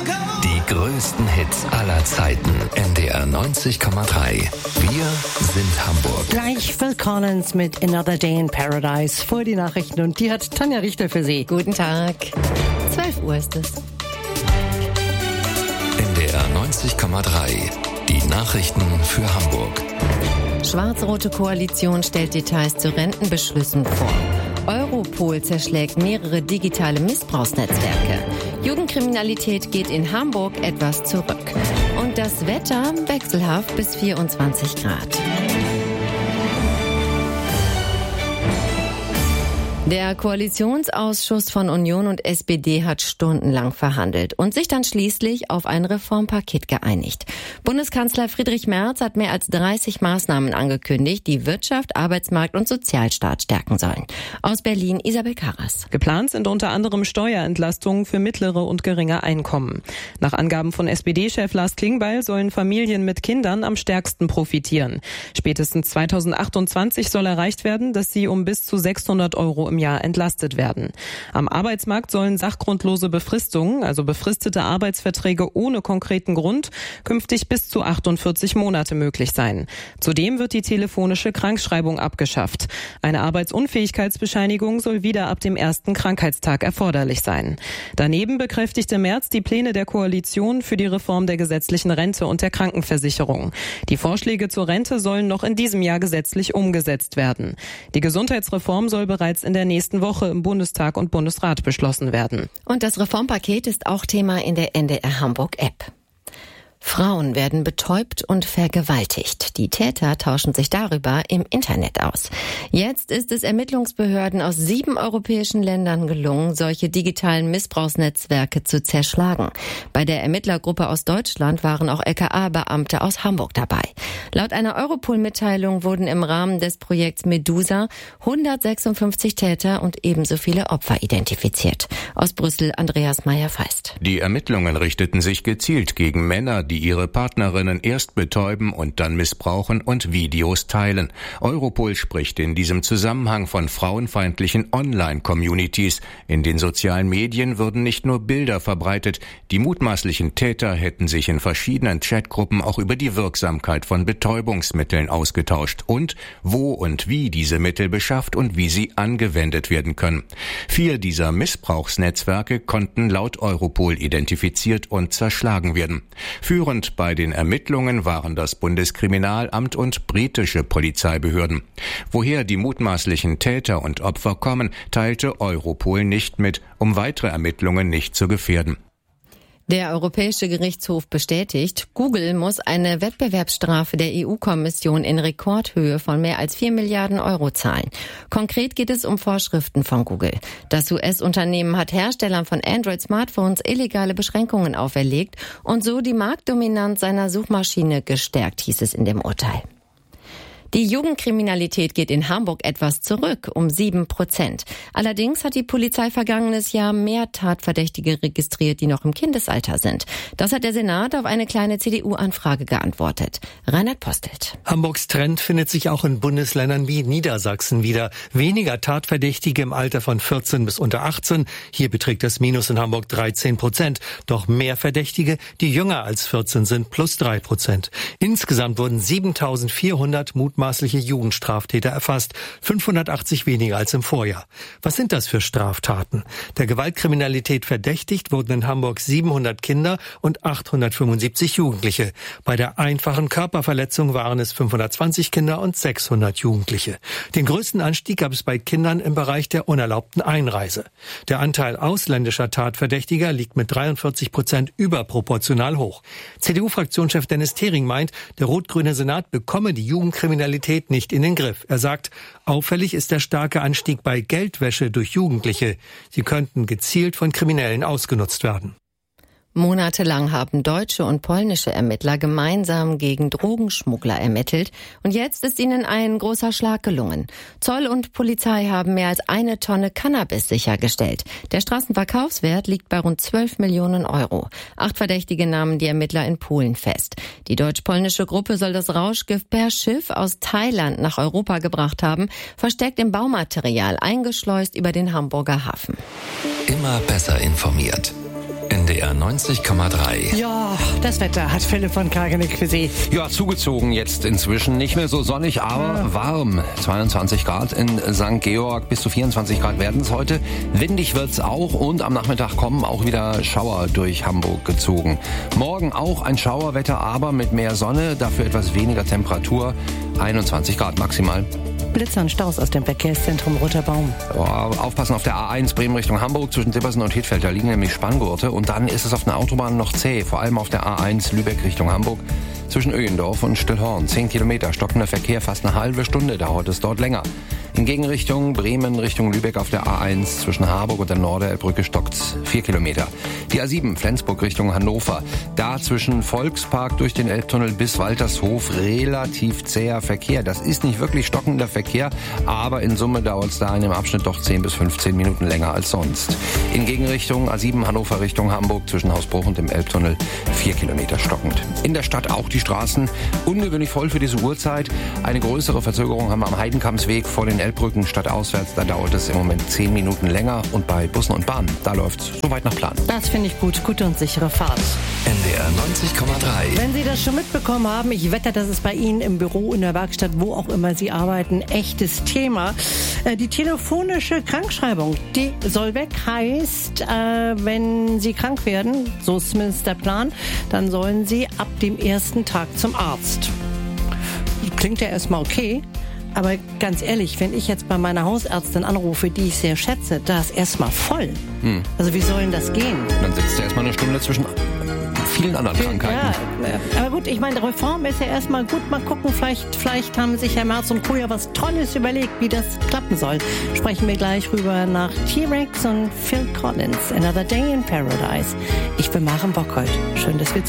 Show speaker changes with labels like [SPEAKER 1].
[SPEAKER 1] Die größten Hits aller Zeiten. NDR 90,3. Wir sind Hamburg.
[SPEAKER 2] Gleich Phil Collins mit Another Day in Paradise vor die Nachrichten. Und die hat Tanja Richter für Sie.
[SPEAKER 3] Guten Tag. 12 Uhr ist es.
[SPEAKER 1] NDR 90,3. Die Nachrichten für Hamburg.
[SPEAKER 3] Schwarz-rote Koalition stellt Details zu Rentenbeschlüssen vor. Europol zerschlägt mehrere digitale Missbrauchsnetzwerke. Jugendkriminalität geht in Hamburg etwas zurück. Und das Wetter wechselhaft bis 24 Grad. Der Koalitionsausschuss von Union und SPD hat stundenlang verhandelt und sich dann schließlich auf ein Reformpaket geeinigt. Bundeskanzler Friedrich Merz hat mehr als 30 Maßnahmen angekündigt, die Wirtschaft, Arbeitsmarkt und Sozialstaat stärken sollen. Aus Berlin Isabel Karras.
[SPEAKER 4] Geplant sind unter anderem Steuerentlastungen für mittlere und geringe Einkommen. Nach Angaben von SPD-Chef Lars Klingbeil sollen Familien mit Kindern am stärksten profitieren. Spätestens 2028 soll erreicht werden, dass sie um bis zu 600 € im Jahr entlastet werden. Am Arbeitsmarkt sollen sachgrundlose Befristungen, also befristete Arbeitsverträge ohne konkreten Grund, künftig bis zu 48 Monate möglich sein. Zudem wird die telefonische Krankschreibung abgeschafft. Eine Arbeitsunfähigkeitsbescheinigung soll wieder ab dem ersten Krankheitstag erforderlich sein. Daneben bekräftigte Merz die Pläne der Koalition für die Reform der gesetzlichen Rente und der Krankenversicherung. Die Vorschläge zur Rente sollen noch in diesem Jahr gesetzlich umgesetzt werden. Die Gesundheitsreform soll bereits in der nächsten Woche im Bundestag und Bundesrat beschlossen werden.
[SPEAKER 3] Und das Reformpaket ist auch Thema in der NDR Hamburg App. Frauen werden betäubt und vergewaltigt. Die Täter tauschen sich darüber im Internet aus. Jetzt ist es Ermittlungsbehörden aus 7 europäischen Ländern gelungen, solche digitalen Missbrauchsnetzwerke zu zerschlagen. Bei der Ermittlergruppe aus Deutschland waren auch LKA-Beamte aus Hamburg dabei. Laut einer Europol-Mitteilung wurden im Rahmen des Projekts Medusa 156 Täter und ebenso viele Opfer identifiziert. Aus Brüssel Andreas Meyer-Feist.
[SPEAKER 5] Die Ermittlungen richteten sich gezielt gegen Männer, die ihre Partnerinnen erst betäuben und dann missbrauchen und Videos teilen. Europol spricht in diesem Zusammenhang von frauenfeindlichen Online-Communities. In den sozialen Medien würden nicht nur Bilder verbreitet, die mutmaßlichen Täter hätten sich in verschiedenen Chatgruppen auch über die Wirksamkeit von Betäubungsmitteln ausgetauscht und wo und wie diese Mittel beschafft und wie sie angewendet werden können. 4 dieser Missbrauchsnetzwerke konnten laut Europol identifiziert und zerschlagen werden. Führend bei den Ermittlungen waren das Bundeskriminalamt und britische Polizeibehörden. Woher die mutmaßlichen Täter und Opfer kommen, teilte Europol nicht mit, um weitere Ermittlungen nicht zu gefährden.
[SPEAKER 3] Der Europäische Gerichtshof bestätigt, Google muss eine Wettbewerbsstrafe der EU-Kommission in Rekordhöhe von mehr als 4 Milliarden € zahlen. Konkret geht es um Vorschriften von Google. Das US-Unternehmen hat Herstellern von Android-Smartphones illegale Beschränkungen auferlegt und so die Marktdominanz seiner Suchmaschine gestärkt, hieß es in dem Urteil. Die Jugendkriminalität geht in Hamburg etwas zurück, um 7%. Allerdings hat die Polizei vergangenes Jahr mehr Tatverdächtige registriert, die noch im Kindesalter sind. Das hat der Senat auf eine kleine CDU-Anfrage geantwortet. Reinhard Postelt.
[SPEAKER 6] Hamburgs Trend findet sich auch in Bundesländern wie Niedersachsen wieder. Weniger Tatverdächtige im Alter von 14 bis unter 18. Hier beträgt das Minus in Hamburg 13%. Doch mehr Verdächtige, die jünger als 14 sind, plus 3%. Insgesamt wurden 7.400 mutmaßliche Jugendstraftäter erfasst, 580 weniger als im Vorjahr. Was sind das für Straftaten? Der Gewaltkriminalität verdächtigt wurden in Hamburg 700 Kinder und 875 Jugendliche. Bei der einfachen Körperverletzung waren es 520 Kinder und 600 Jugendliche. Den größten Anstieg gab es bei Kindern im Bereich der unerlaubten Einreise. Der Anteil ausländischer Tatverdächtiger liegt mit 43% überproportional hoch. CDU-Fraktionschef Dennis Thering meint, der rot-grüne Senat bekomme die Jugendkriminalität nicht in den Griff. Er sagt, auffällig ist der starke Anstieg bei Geldwäsche durch Jugendliche. Sie könnten gezielt von Kriminellen ausgenutzt werden.
[SPEAKER 3] Monatelang haben deutsche und polnische Ermittler gemeinsam gegen Drogenschmuggler ermittelt und jetzt ist ihnen ein großer Schlag gelungen. Zoll und Polizei haben mehr als 1 Tonne Cannabis sichergestellt. Der Straßenverkaufswert liegt bei rund 12 Millionen €. 8 Verdächtige nahmen die Ermittler in Polen fest. Die deutsch-polnische Gruppe soll das Rauschgift per Schiff aus Thailand nach Europa gebracht haben, versteckt im Baumaterial, eingeschleust über den Hamburger Hafen.
[SPEAKER 1] Immer besser informiert. NDR 90,3.
[SPEAKER 2] Ja, das Wetter hat Philipp von Kageneck für Sie.
[SPEAKER 7] Ja, zugezogen jetzt inzwischen. Nicht mehr so sonnig, aber warm. 22 Grad in St. Georg, bis zu 24 Grad werden es heute. Windig wird's auch und am Nachmittag kommen auch wieder Schauer durch Hamburg gezogen. Morgen auch ein Schauerwetter, aber mit mehr Sonne, dafür etwas weniger Temperatur. 21 Grad maximal.
[SPEAKER 2] Blitzer und Staus aus dem Verkehrszentrum Roter Baum.
[SPEAKER 7] Oh, aufpassen auf der A1 Bremen Richtung Hamburg zwischen Sippersen und Hittfeld. Da liegen nämlich Spanngurte und dann ist es auf der Autobahn noch zäh. Vor allem auf der A1 Lübeck Richtung Hamburg zwischen Öhendorf und Stillhorn. 10 Kilometer, stockender Verkehr, fast eine halbe Stunde dauert es dort länger. In Gegenrichtung Bremen Richtung Lübeck auf der A1 zwischen Harburg und der Norderelbbrücke stockt's 4 Kilometer. Die A7 Flensburg Richtung Hannover. Da zwischen Volkspark durch den Elbtunnel bis Waltershof relativ zäher Verkehr. Das ist nicht wirklich stockender Verkehr, aber in Summe dauert es da in dem Abschnitt doch 10 bis 15 Minuten länger als sonst. In Gegenrichtung A7 Hannover Richtung Hamburg zwischen Hausbruch und dem Elbtunnel 4 Kilometer stockend. In der Stadt auch die Straßen ungewöhnlich voll für diese Uhrzeit. Eine größere Verzögerung haben wir am Heidenkampsweg vor den Elbbrücken stadtauswärts. Da dauert es im Moment 10 Minuten länger und bei Bussen und Bahnen, da läuft's soweit nach Plan.
[SPEAKER 2] Das finde ich gut. Gute und sichere Fahrt.
[SPEAKER 1] NDR 90,3.
[SPEAKER 2] Wenn Sie das schon mitbekommen haben, ich wette, das ist bei Ihnen im Büro, in der Werkstatt, wo auch immer Sie arbeiten, echtes Thema. Die telefonische Krankschreibung, die soll weg, heißt, wenn Sie krank werden, so ist zumindest der Plan, dann sollen Sie ab dem ersten Tag zum Arzt. Klingt ja erstmal okay. Aber ganz ehrlich, wenn ich jetzt bei meiner Hausärztin anrufe, die ich sehr schätze, da ist erstmal voll. Also wie soll denn das gehen?
[SPEAKER 7] Dann sitzt er erstmal eine Stunde zwischen vielen anderen Krankheiten.
[SPEAKER 2] Ja, aber gut, ich meine, Reform ist ja erstmal gut. Mal gucken, vielleicht haben sich Herr Merz und Co. ja was Tolles überlegt, wie das klappen soll. Sprechen wir gleich rüber nach T-Rex und Phil Collins. Another Day in Paradise. Ich bin Maren Bockholt. Schön, dass wir